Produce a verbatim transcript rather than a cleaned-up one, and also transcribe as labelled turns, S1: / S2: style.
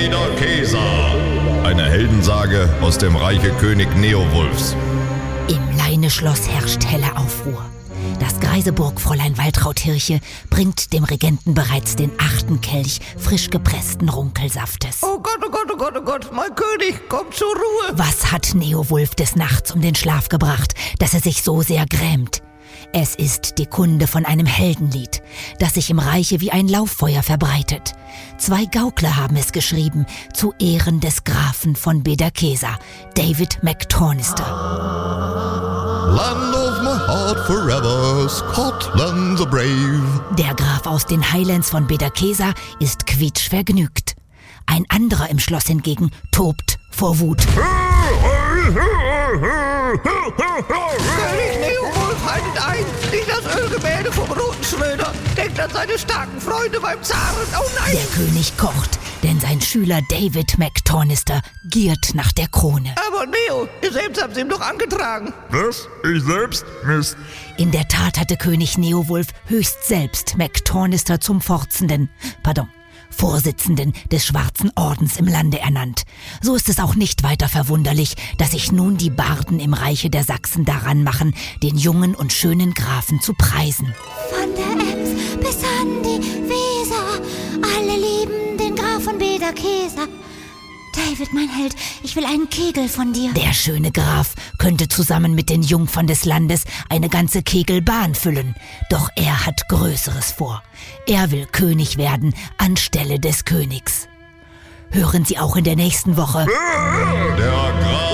S1: Beda-Kesa. Eine Heldensage aus dem Reiche König Neowulfs.
S2: Im Leineschloss herrscht helle Aufruhr. Das greise Burgfräulein Waltrauthirche bringt dem Regenten bereits den achten Kelch frisch gepressten Runkelsaftes.
S3: Oh Gott, oh Gott, oh Gott, oh Gott, mein König, komm zur Ruhe.
S2: Was hat Neowulf des Nachts um den Schlaf gebracht, dass er sich so sehr grämt? Es ist die Kunde von einem Heldenlied, das sich im Reiche wie ein Lauffeuer verbreitet. Zwei Gaukler haben es geschrieben, zu Ehren des Grafen von Beda-Kesa, David McTornister.
S1: Land of my heart forever, Scotland the brave.
S2: Der Graf aus den Highlands von Beda-Kesa ist quietschvergnügt. Ein anderer im Schloss hingegen tobt vor Wut.
S3: König Neowulf, haltet ein! Nicht das Ölgemälde vom roten Schröder! Denkt an seine starken Freunde beim Zaren! Oh nein!
S2: Der König kocht, denn sein Schüler David McTornister giert nach der Krone.
S3: Aber Neo, ihr selbst habt es ihm doch angetragen!
S1: Was? Ich selbst? Mist.
S2: In der Tat hatte König Neowulf höchst selbst McTornister zum Forzenden, pardon, Vorsitzenden des Schwarzen Ordens im Lande ernannt. So ist es auch nicht weiter verwunderlich, dass sich nun die Barden im Reiche der Sachsen daran machen, den jungen und schönen Grafen zu preisen.
S4: Von der Ems bis an die Weser, alle lieben den Graf von Beda-Kesa. David, mein Held, ich will einen Kegel von dir.
S2: Der schöne Graf könnte zusammen mit den Jungfern des Landes eine ganze Kegelbahn füllen. Doch er hat Größeres vor. Er will König werden anstelle des Königs. Hören Sie auch in der nächsten Woche.
S1: Der Graf